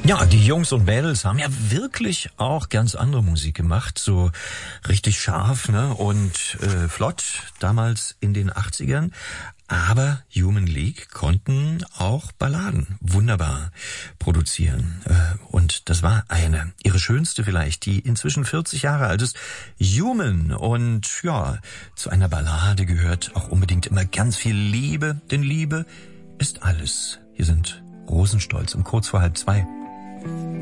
Ja, die Jungs und Mädels haben ja wirklich auch ganz andere Musik gemacht, so richtig scharf, ne, und flott, damals in den 80ern. Aber Human League konnten auch Balladen wunderbar produzieren. Und das war ihre schönste vielleicht, die inzwischen 40 Jahre alt ist, Human. Und ja, zu einer Ballade gehört auch unbedingt immer ganz viel Liebe, denn Liebe ist alles. Hier sind Rosenstolz um kurz vor 1:30.